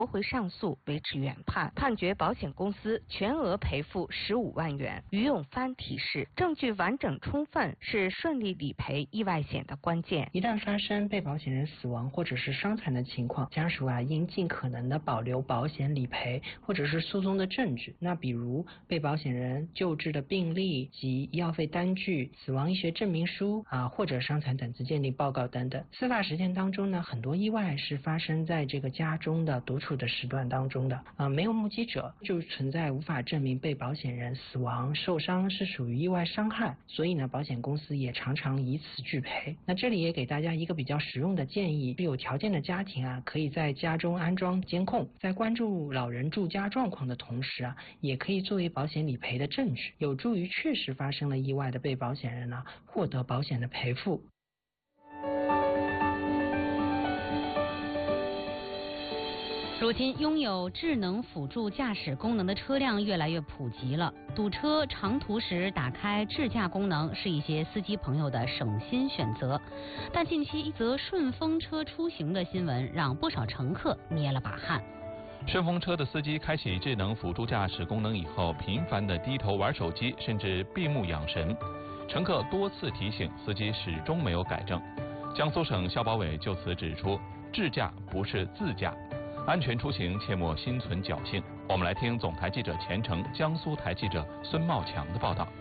驳回上诉，维持原判，判决保险公司全额赔付15万元。于永帆提示，证据完整充分是顺利理赔意外险的关键。 一旦发生被保险人死亡或者是伤残的情况，家属应尽可能的保留保险理赔或者是诉讼的证据。那比如被保险人救治的病历及医药费单据、死亡医学证明书或者伤残等资鉴定报告等等。司法实践当中呢，很多意外是发生在这个家中的独处的时段当中的没有目击者，就存在无法证明被保险人死亡受伤是属于意外伤害，所以呢，保险公司也常常以此拒赔。那这里也给大家一个比较实用的建议，有条件的家庭可以在家中安装监控，在关注老人住家状况的同时也可以作为保险理赔的证据，有助于确实发生了意外的被保险人获得保险的赔付。 如今，拥有智能辅助驾驶功能的车辆越来越普及了。堵车长途时打开智驾功能是一些司机朋友的省心选择。但近期一则顺风车出行的新闻让不少乘客捏了把汗。 顺风车的司机开启智能辅助驾驶功能以后，频繁地低头玩手机，甚至闭目养神。乘客多次提醒，司机始终没有改正。江苏省消保委就此指出，智驾不是自驾。安全出行切莫心存侥幸。我们来听总台记者钱程、江苏台记者孙茂强的报道。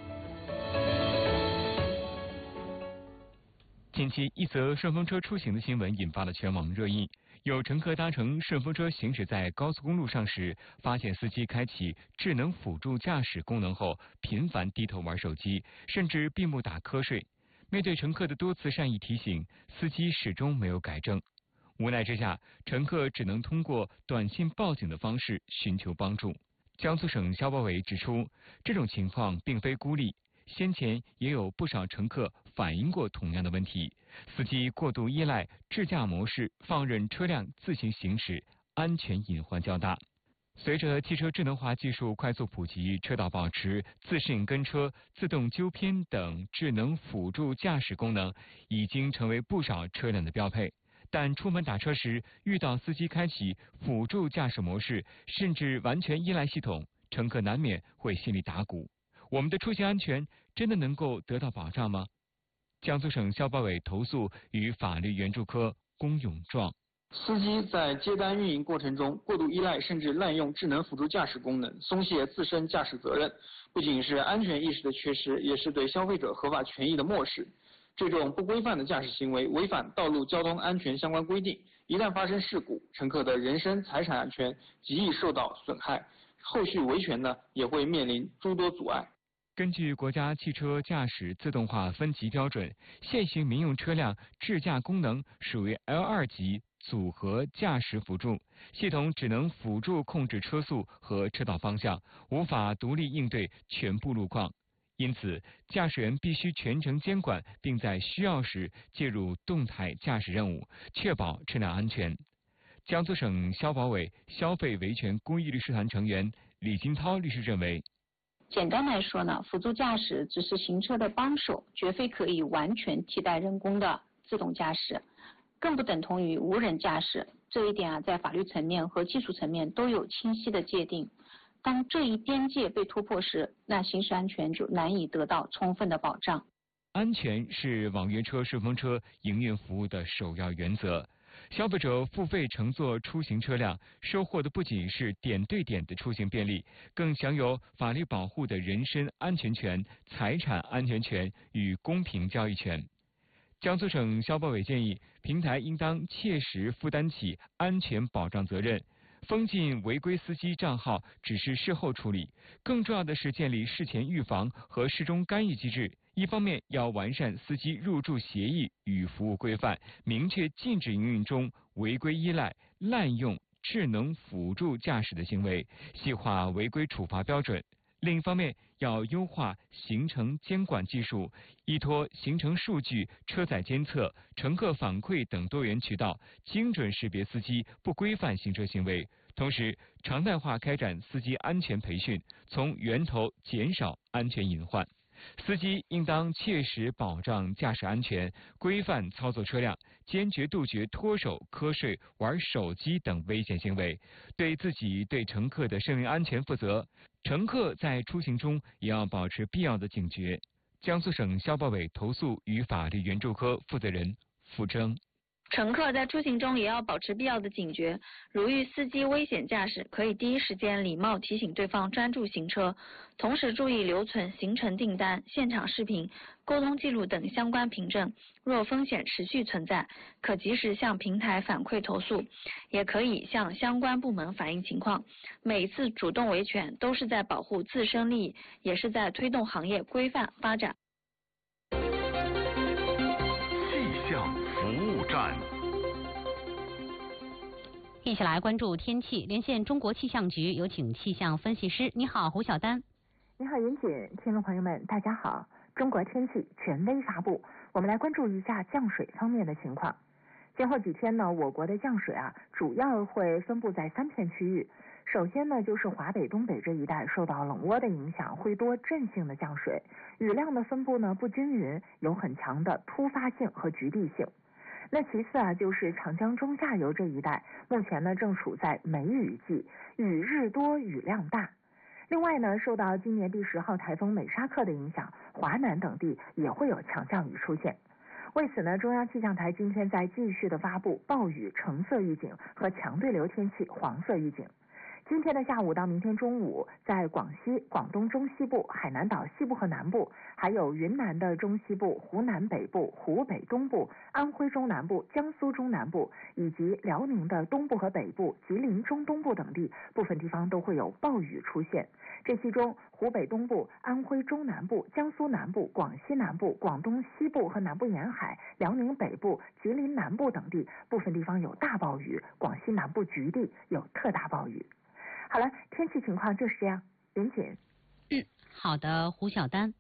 近期一则顺风车出行的新闻引发了全网热议。有乘客搭乘顺风车行驶在高速公路上时，发现司机开启智能辅助驾驶功能后，频繁低头玩手机，甚至闭目打瞌睡。面对乘客的多次善意提醒，司机始终没有改正。无奈之下，乘客只能通过短信报警的方式寻求帮助。江苏省消保委指出，这种情况并非孤立，先前也有不少乘客反映过同样的问题。司机过度依赖智驾模式，放任车辆自行行驶，安全隐患较大。随着汽车智能化技术快速普及，车道保持、自适应跟车、自动纠偏等智能辅助驾驶功能已经成为不少车辆的标配。但出门打车时遇到司机开启辅助驾驶模式，甚至完全依赖系统，乘客难免会心里打鼓。我们的出行安全真的能够得到保障吗？江苏省消保委投诉与法律援助科龚永壮： 司机在接单运营过程中过度依赖甚至滥用智能辅助驾驶功能，松懈自身驾驶责任，不仅是安全意识的缺失，也是对消费者合法权益的漠视。这种不规范的驾驶行为违反道路交通安全相关规定，一旦发生事故，乘客的人身财产安全极易受到损害，后续维权也会面临诸多阻碍。 根据国家汽车驾驶自动化分级标准，现行民用车辆智驾功能属于 L2 级组合驾驶辅助系统，只能辅助控制车速和车道方向，无法独立应对全部路况。因此，驾驶员必须全程监管，并在需要时介入动态驾驶任务，确保车辆安全。江苏省消保委消费维权公益律师团成员李金涛律师认为， 简单来说呢，辅助驾驶只是行车的帮手，绝非可以完全替代人工的自动驾驶，更不等同于无人驾驶。这一点在法律层面和技术层面都有清晰的界定。当这一边界被突破时，那行驶安全就难以得到充分的保障。 安全是网约车、顺风车营运服务的首要原则。消费者付费乘坐出行车辆，收获的不仅是点对点的出行便利，更享有法律保护的人身安全权、财产安全权与公平交易权。江苏省消保委建议，平台应当切实负担起安全保障责任。封禁违规司机账号只是事后处理，更重要的是建立事前预防和事中干预机制。一方面要完善司机入驻协议与服务规范，明确禁止营运中违规依赖、滥用智能辅助驾驶的行为，细化违规处罚标准。另一方面，要优化行程监管技术，依托行程数据、车载监测、乘客反馈等多元渠道，精准识别司机不规范行车行为。同时，常态化开展司机安全培训，从源头减少安全隐患。 司机应当切实保障驾驶安全，规范操作车辆，坚决杜绝脱手、瞌睡、玩手机等危险行为，对自己、对乘客的生命安全负责。乘客在出行中也要保持必要的警觉。江苏省消保委投诉与法律援助科负责人付征。 乘客在出行中也要保持必要的警觉，如遇司机危险驾驶，可以第一时间礼貌提醒对方专注行车，同时注意留存行程订单、现场视频、沟通记录等相关凭证。若风险持续存在，可及时向平台反馈投诉，也可以向相关部门反映情况。每次主动维权都是在保护自身利益，也是在推动行业规范发展。 气象服务站， 一起来关注天气，连线中国气象局，有请气象分析师。你好，胡晓丹。 你好，云锦，听众朋友们，大家好。中国天气权威发布，我们来关注一下降水方面的情况。今后几天呢，我国的降水主要会分布在3片区域。首先呢，就是华北、东北这一带受到冷涡的影响，会多阵性的降水，雨量的分布呢不均匀，有很强的突发性和局地性。那其次就是长江中下游这一带，目前呢正处在梅雨季，雨日多，雨量大。另外呢，受到今年第10号台风美沙克的影响，华南等地也会有强降雨出现。为此呢，中央气象台今天在继续的发布暴雨橙色预警和强对流天气黄色预警。今天的下午到明天中午，在广西、广东中西部、海南岛西部和南部，还有云南的中西部、湖南北部、湖北东部、安徽中南部、江苏中南部，以及辽宁的东部和北部、吉林中东部等地，部分地方都会有暴雨出现。这其中，湖北东部、安徽中南部、江苏南部、广西南部、广东西部和南部沿海、辽宁北部、吉林南部等地，部分地方有大暴雨，广西南部局地有特大暴雨。好了，天气情况就是这样。云锦。 好的，胡晓丹。